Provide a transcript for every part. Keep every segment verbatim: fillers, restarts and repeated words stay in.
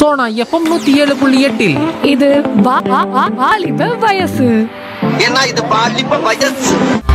Sona FM நூத்தி ஏழு புள்ளி எட்டில் இது வா- வா- வா- வாலிப வயசு. ஏன்னா இது பாலிப்ப வயசு.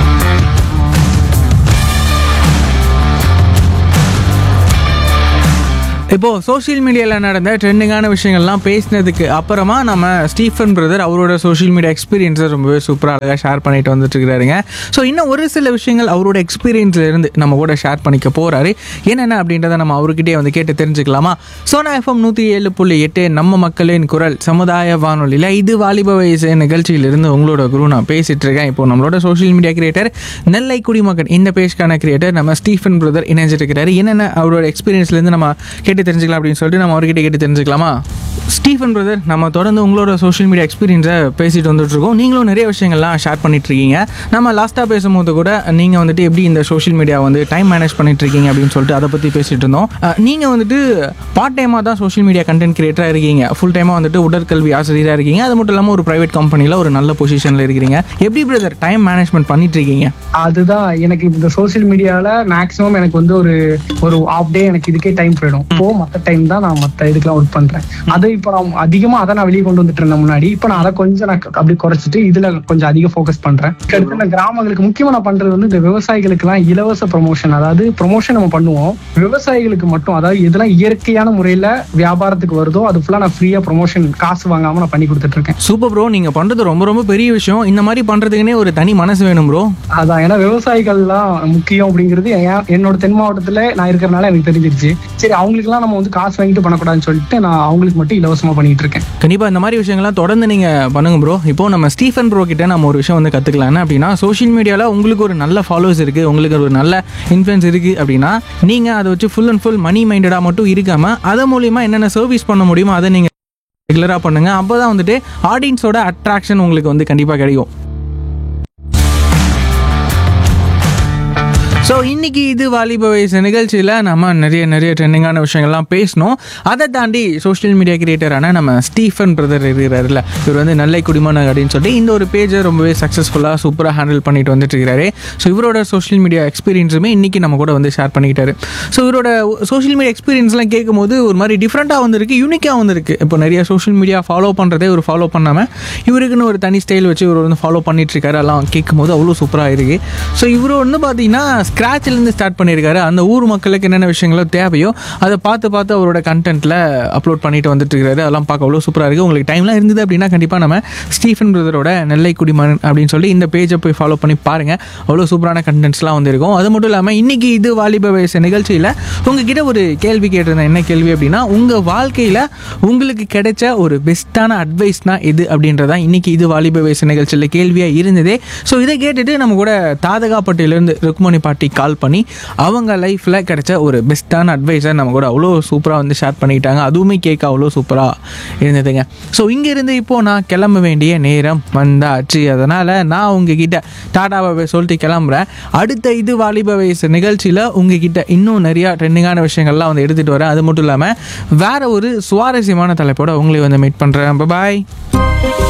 இப்போது சோஷியல் மீடியாவில் நடந்த ட்ரெண்டிங்கான விஷயங்கள்லாம் பேசினதுக்கு அப்புறமா நம்ம ஸ்டீஃபன் பிரதர் அவரோட சோஷியல் மீடியா எக்ஸ்பீரியன்ஸை ரொம்பவே சூப்பராக அழகாக ஷேர் பண்ணிட்டு வந்துட்டு இருக்கிறாருங்க. ஸோ இன்னும் ஒரு சில விஷயங்கள் அவரோட எக்ஸ்பீரியன்ஸ்லேருந்து நம்ம கூட ஷேர் பண்ணிக்க போகிறாரு. என்னென்ன அப்படின்றத நம்ம அவர்கிட்டே வந்து கேட்டு தெரிஞ்சுக்கலாமா? சோனா எஃப்எம் நூற்றி ஏழு புள்ளி எட்டு நம்ம மக்களின் குரல் சமுதாய வானொலியில் இது வாலிப வயசு நிகழ்ச்சியிலிருந்து உங்களோட குரு நான் பேசிகிட்டு இருக்கேன். இப்போ நம்மளோட சோஷியல் மீடியா கிரியேட்டர் நெல்லை குடிமகன் இந்த பேஜ்க்கான கிரியேட்டர் நம்ம ஸ்டீஃபன் பிரதர் இணைஞ்சிருக்கிறாரு. என்னென்ன அவரோட எக்ஸ்பீரியன்ஸ்லேருந்து நம்ம கேட்டு தெரிஞ்சுக்கலாம் அப்படின்னு சொல்லிட்டு நம்ம அவர்கிட்ட கேட்டு தெரிஞ்சுக்கலாமா? ஸ்டீஃபன் பிரதர், நம்ம தொடர்ந்து உங்களோட சோஷியல் மீடியா எக்ஸ்பீரியன்ஸை பேசிட்டு வந்துட்டு இருக்கோம். நீங்களும் நிறைய விஷயங்கள்லாம் ஷேர் பண்ணிட்டு இருக்கீங்க. நம்ம லாஸ்ட்டாக பேசும்போது கூட நீங்கள் வந்துட்டு எப்படி இந்த சோஷியல் மீடியா வந்து டைம் மேனேஜ் பண்ணிட்டு இருக்கீங்க அப்படின்னு சொல்லிட்டு அதை பற்றி பேசிட்டு இருந்தோம். நீங்கள் வந்துட்டு பார்ட் டைமாக தான் சோஷியல் மீடியா கண்டென்ட் கிரியேட்டராக இருக்கீங்க. ஃபுல் டைமாக வந்துட்டு உடற்கல்வி ஆசிரியராக இருக்கீங்க. அது மட்டும் இல்லாமல் ஒரு ப்ரைவேட் கம்பெனியில் ஒரு நல்ல பொசிஷனில் இருக்கிறீங்க. எப்படி பிரதர் டைம் மேனேஜ்மெண்ட் பண்ணிட்டு இருக்கீங்க? அதுதான் எனக்கு இந்த சோசியல் மீடியால மேக்ஸிமம் எனக்கு வந்து ஒரு ஒரு ஆஃப் டே எனக்கு இதுக்கே டைம் போயிடும். இப்போ மற்ற டைம் தான் நான் மற்ற இதுக்கெல்லாம் ஒர்க் பண்றேன். அது இப்போ நான் அதிகமா அதை நான் வெளியே கொண்டு வந்துட்டு இருந்தேன் முன்னாடி. இப்போ நான் அதை கொஞ்சம் நான் அப்படி குறைச்சிட்டு இதுல கொஞ்சம் அதிகம் ஃபோக்கஸ் பண்றேன். அடுத்து இந்த கிராமங்களுக்கு முக்கியமா நான் பண்றது வந்து இந்த விவசாயிகளுக்கு எல்லாம் இலவச ப்ரொமோஷன், அதாவது ப்ரொமோஷன் நம்ம பண்ணுவோம் விவசாயிகளுக்கு மட்டும். அதாவது எதெல்லாம் இயற்கையான முறையில வியாபாரத்துக்கு வருதோ அது ஃபுல்லா நான் ஃப்ரீயா ப்ரொமோஷன் காசு வாங்காம நான் பண்ணி கொடுத்துட்டு இருக்கேன். சூப்பர் ப்ரோ, நீங்கள் பண்ணுறது ரொம்ப ரொம்ப பெரிய விஷயம். இந்த மாதிரி பண்ணுறதுக்குன்னே ஒரு தனி மனசு வேணும் ப்ரோ. அதான், ஏன்னா விவசாயிகள்லாம் முக்கியம் அப்படிங்கிறது என்- என்னோட தென் மாவட்டத்துல நான் இருக்கிறனால எனக்கு தெரிஞ்சிருச்சு. சரி, அவங்களுக்கு எல்லாம் நம்ம வந்து காசு வாங்கிட்டு பண்ணக்கூடாதுன்னு சொல்லிட்டு நான் அவங்களுக்கு மட்டும் இலவசமா பண்ணிட்டு இருக்கேன். கண்டிப்பாக இந்த மாதிரி விஷயங்கள்லாம் தொடர்ந்து நீங்கள் பண்ணுங்க ப்ரோ. இப்போ நம்ம ஸ்டீஃபன் ப்ரோ கிட்ட நம்ம ஒரு விஷயம் வந்து கற்றுக்கலாம். என்ன அப்படின்னா, சோஷியல் மீடியாவில் உங்களுக்கு ஒரு நல்ல ஃபாலோவர்ஸ் இருக்குது, உங்களுக்கு ஒரு நல்ல இன்ஃப்ளூயன்ஸ் இருக்குது அப்படின்னா நீங்கள் அதை வச்சு ஃபுல் அண்ட் ஃபுல் மணி மைண்டடாக மட்டும் இருக்காமல் அது மூலிமா என்னென்ன சர்வீஸ் பண்ண முடியுமோ அதை நீங்கள் ரெகுலராக பண்ணுங்கள். அப்போ தான் வந்துட்டு ஆடியன்ஸோட அட்ராக்ஷன் உங்களுக்கு வந்து கண்டிப்பாக கிடைக்கும். ஸோ இன்றைக்கி இது வாலிப வயசு நிகழ்ச்சியில் நம்ம நிறைய நிறைய ட்ரெண்டிங்கான விஷயங்கள்லாம் பேசணும். அதை தாண்டி சோஷியல் மீடியா கிரியேட்டரான நம்ம ஸ்டீஃபன் பிரதர் இருக்கிறாருல்ல, இவர் வந்து நெல்லை குடிமகன் அப்படின்னு சொல்லிட்டு இந்த ஒரு பேஜை ரொம்பவே சக்ஸஸ்ஃபுல்லாக சூப்பராக ஹேண்டில் பண்ணிட்டு வந்துட்டு இருக்கிறாரு. ஸோ இவரோட சோஷியல் மீடியா எக்ஸ்பீரியன்ஸுமே இன்றைக்கி நம்ம கூட வந்து ஷேர் பண்ணிக்கிட்டாரு. ஸோ இவரோட சோஷியல் மீடியா எக்ஸ்பீரியன்ஸ்லாம் கேட்கும்போது ஒரு மாதிரி டிஃப்ரெண்ட்டாக வந்திருக்கு, யூனிக்காக வந்திருக்கு. இப்போ நிறைய சோஷியல் மீடியா ஃபாலோ பண்ணுறதே ஒரு ஃபாலோ பண்ணாமல் இவருக்குன்னு ஒரு தனி ஸ்டைல் வச்சு இவர் வந்து ஃபாலோ பண்ணிகிட்ருக்காரு. எல்லாம் கேட்கும்போது அவ்வளோ சூப்பராக இருக்குது. ஸோ இவர் வந்து பார்த்தீங்கன்னா ஸ்க்ராட்ச்லேருந்து ஸ்டார்ட் பண்ணியிருக்காரு. அந்த ஊர் மக்களுக்கு என்னென்ன விஷயங்களோ தேவையோ அதை பார்த்து பார்த்து அவரோட கண்டென்ட்டில் அப்லோட் பண்ணிட்டு வந்துட்டு இருக்காரு. அதெல்லாம் பார்க்க அவ்வளோ சூப்பராக இருக்குது. உங்களுக்கு டைம்லாம் இருந்தது அப்படின்னா கண்டிப்பாக நம்ம ஸ்டீஃபன் பிரதரோட நெல்லை குடிமகன் அப்படின்னு சொல்லி இந்த பேஜை போய் ஃபாலோ பண்ணி பாருங்கள். அவ்வளோ சூப்பரான கண்டென்ட்ஸ்லாம் வந்திருக்கும். அது மட்டும் இல்லாமல் இன்றைக்கி இது வாலிப வயசு நிகழ்ச்சியில் உங்ககிட்ட ஒரு கேள்வி கேட்டிருந்தேன். என்ன கேள்வி அப்படின்னா, உங்கள் வாழ்க்கையில் உங்களுக்கு கிடைச்ச ஒரு பெஸ்ட்டான அட்வைஸ்னால் எது அப்படின்றதான் இன்றைக்கி இது வாலிப வயசு நிகழ்ச்சியில் கேள்வியாக இருந்ததே. ஸோ இதை கேட்டுட்டு நம்ம கூட தாதகாப்பட்டியிலேருந்து ருக்மணி பாட்டி கால் பண்ணி அவங்க லைஃப்பில் கிடைச்ச ஒரு பெஸ்ட்டான அட்வைஸை நம்ம கூட அவ்வளோ சூப்பராக வந்து ஷேர் பண்ணிக்கிட்டாங்க. அதுவுமே கேட்க அவ்வளோ சூப்பராக இருந்ததுங்க. ஸோ இங்கேருந்து இப்போது நான் கிளம்ப வேண்டிய நேரம் வந்தாச்சு. அதனால் நான் உங்ககிட்ட டாடாவை சொல்லிட்டு கிளம்புறேன். அடுத்த இது வாலிப வயசு நிகழ்ச்சியில் உங்ககிட்ட இன்னும் நிறையா ட்ரெண்டிங்கான விஷயங்கள்லாம் வந்து எடுத்துகிட்டு வரேன். அது மட்டும் இல்லாமல் வேறு ஒரு சுவாரஸ்யமான தலைப்போட உங்களை வந்து மீட் பண்ணுறேன். பாய்.